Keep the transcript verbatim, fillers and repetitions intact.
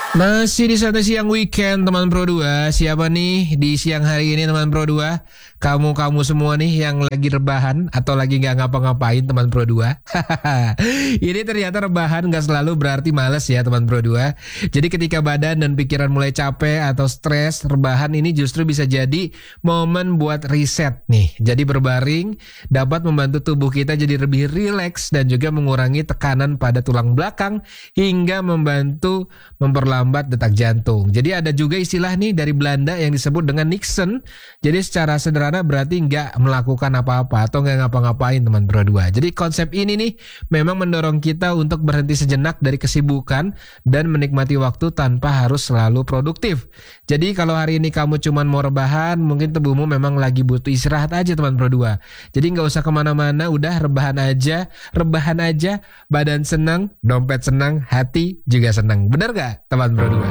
Masih di sana siang weekend teman Pro dua. Siapa nih di siang hari ini teman Pro dua? Kamu-kamu semua nih yang lagi rebahan atau lagi gak ngapa-ngapain teman Pro dua. Ini ternyata rebahan gak selalu berarti males ya teman Pro dua. Jadi ketika badan dan pikiran mulai capek atau stres, rebahan ini justru bisa jadi momen buat reset nih. Jadi berbaring dapat membantu tubuh kita jadi lebih rileks dan juga mengurangi tekanan pada tulang belakang hingga membantu memperlambat detak jantung. Jadi ada juga istilah nih dari Belanda yang disebut dengan Niksen. Jadi secara sederhana berarti nggak melakukan apa-apa atau nggak ngapa-ngapain teman Pro dua. Jadi konsep ini nih memang mendorong kita untuk berhenti sejenak dari kesibukan dan menikmati waktu tanpa harus selalu produktif. Jadi kalau hari ini kamu cuma mau rebahan, mungkin tubuhmu memang lagi butuh istirahat aja teman Pro dua. Jadi nggak usah kemana-mana, udah rebahan aja, rebahan aja, badan senang, dompet senang, hati juga senang. Bener gak teman Pro dua?